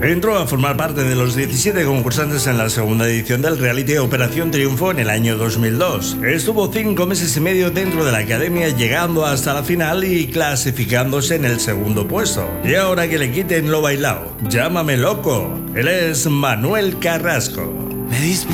Entró a formar parte de los 17 concursantes en la segunda edición del reality Operación Triunfo en el año 2002. Estuvo 5 meses y medio dentro de la academia, llegando hasta la final y clasificándose en el segundo puesto. Y ahora que le quiten lo bailado, llámame loco. Él es Manuel Carrasco.